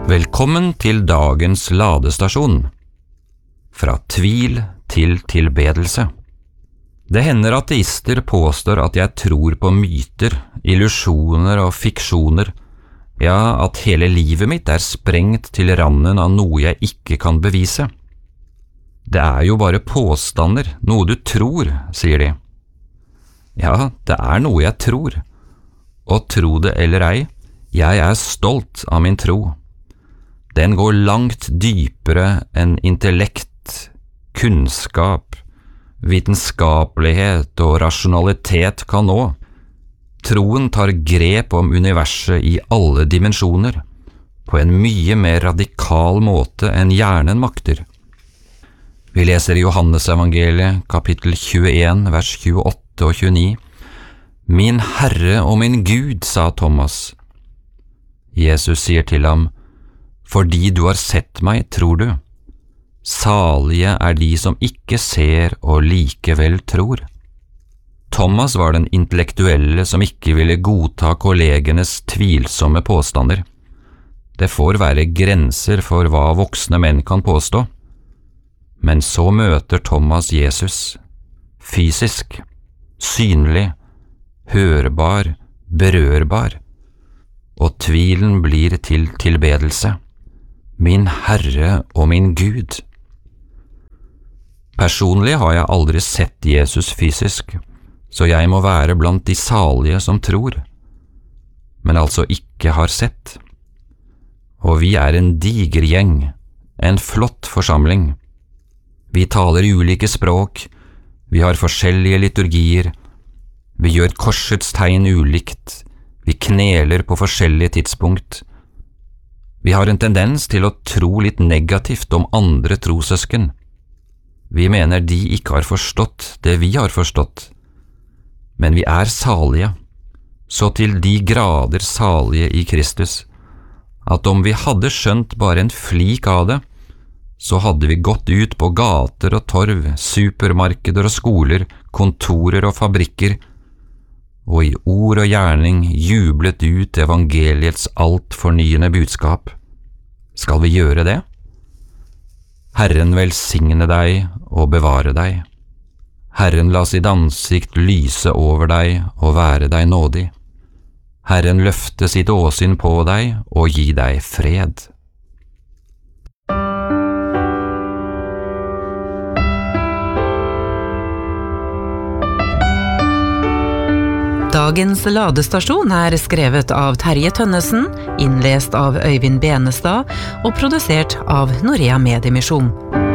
Velkommen til dagens ladestasjon. Fra tvil til tilbedelse. Det hender ateister påstår at jeg tror på myter, illusjoner og fiksjoner, ja, at hele livet mitt sprengt til randen av noe jeg ikke kan bevise. Det jo bare påstander, noe du tror, sier de. Ja, det noe jeg tror. Og tro det eller ei, jeg stolt av min tro. Den går langt dypere enn intellekt, kunnskap, vitenskapelighet og rasjonalitet kan nå. Troen tar grep om universet i alle dimensjoner, på en mye mer radikal måte enn hjernen makter. Vi leser i Johannesevangeliet, kapittel 21, vers 28 og 29. Min Herre og min Gud, sa Thomas. Jesus sier til ham, fordi du har sett meg, tror du. Salige de som ikke ser og likevel tror. Thomas var den intellektuelle som ikke ville godta kollegenes tvilsomme påstander. Det får være grenser for hva voksne menn kan påstå. Men så møter Thomas Jesus, fysisk, synlig, hørbar, berørbar, og tvilen blir til tilbedelse. Min Herre og min Gud. Personlig har jeg aldri sett Jesus fysisk, så jeg må være blant de salige som tror, men altså ikke har sett. Og vi en diger gjeng, en flott forsamling. Vi taler ulike språk, vi har forskjellige liturgier, vi gjør korsets tegn ulikt, vi kneler på forskjellige tidspunkt. Vi har en tendens til å tro litt negativt om andre trossøsken. Vi mener de ikke har forstått det vi har forstått. Men vi salige, så til de grader salige i Kristus, at om vi hadde skjønt bare en flik av det, så hadde vi gått ut på gater og torv, supermarkeder og skoler, kontorer og fabrikker, og i ord og gjerning jublet ut evangeliets alt fornyende budskap. Skal vi gjøre det? Herren velsigne deg og bevare deg. Herren la sitt ansikt lyse over deg og være deg nådig. Herren løfte sitt åsyn på deg og gi deg fred. Dagens ladestasjon skrevet av Terje Tønnesen, innlest av Øyvind Benestad og produsert av Norea Mediemisjon.